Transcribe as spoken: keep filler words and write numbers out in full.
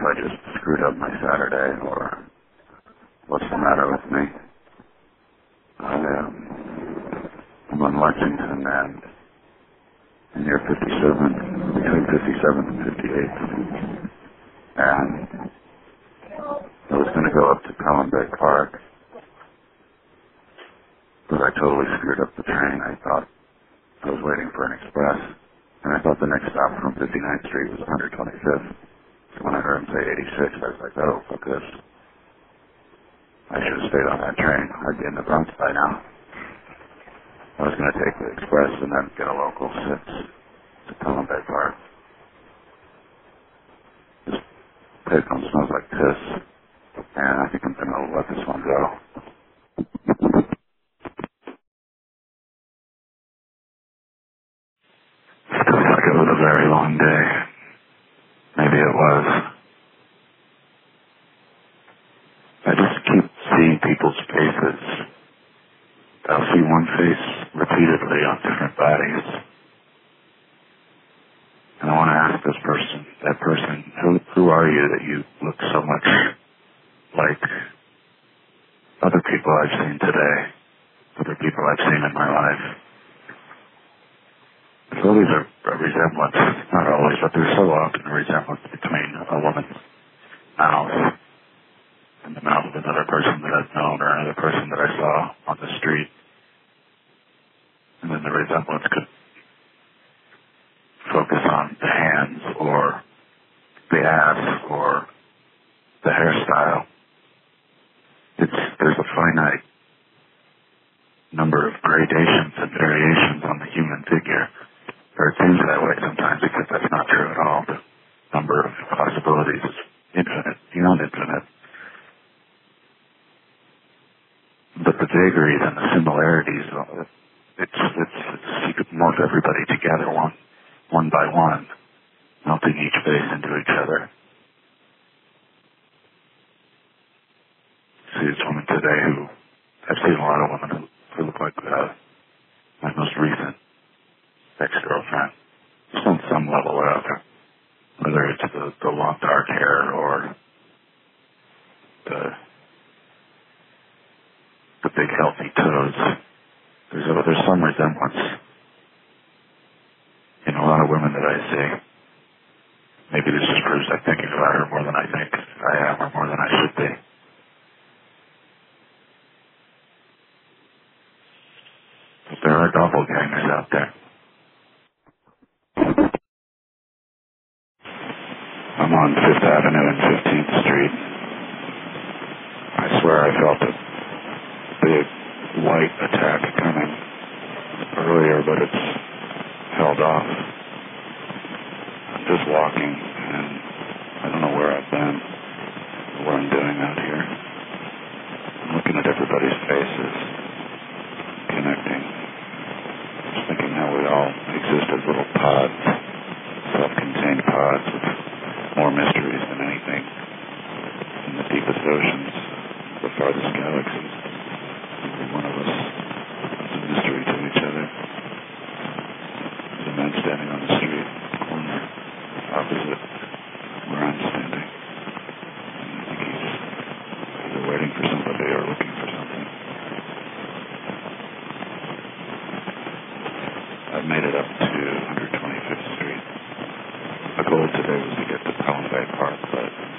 if I just screwed up my Saturday or what's the matter with me. I, um, I'm on Lexington and near fifty-seven, between fifty-seventh and fifty-eighth. And I was going to go up to Pelham Bay Park, but I totally screwed up the train. I thought I was waiting for an express, and I thought the next stop from fifty-ninth Street was one hundred twenty-fifth. So when I heard him say eighty-six, I was like, oh, fuck this. I should have stayed on that train. I'd be in the Bronx by now. I was going to take the express and then get a local six to Pelham Bay Park. This payphone smells like piss, and I think I'm going to let this one go. Feels like it was a very long day. Maybe it was. I just keep seeing people's faces. I'll see one face repeatedly on different bodies. And I want to ask this person, that person, who, who are you that you look so much like other people I've seen today, other people I've seen in my life? There's always a, a resemblance, not always, but there's so often a resemblance between a woman's mouth and the mouth of another person that I've known or another person that I saw on the street. And then the resemblance could focus on the hands or the ass or the hairstyle. It's, there's a finite number of gradations and variations on the human figure. Or it seems that way sometimes, because that's not true at all. The number of possibilities is infinite, beyond infinite. But the vagaries and the similarities, it's, it's, it's you could melt everybody together one, one by one, melting each face into each other. See this woman today who, I've seen a lot of women who, who look like uh, my most recent ex-girlfriend. Just on some level or other. Whether it's the, the long dark hair or the the big healthy toes. There's, a, there's some resemblance in a lot of women that I see. Maybe this just proves I'm thinking about her more than I think I am or more than I should be. But there are doppelgangers out there. I'm on Fifth Avenue and fifteenth Street. I swear I felt a big white attack coming earlier, but it's held off. I'm just walking, and I don't know where I've been, or what I'm doing out here. I'm looking at everybody's faces, connecting. Just thinking how we all exist as little pods, self-contained pods with more mysteries than anything in the deepest oceans, the farthest galaxies. Every one of us is a mystery to each other. There's a man standing on the street corner opposite where I'm standing. And I think he's either waiting for somebody or looking for something. I've made it up to one hundred twenty-fifth Street. The goal today was to get to Pelham Bay Park, but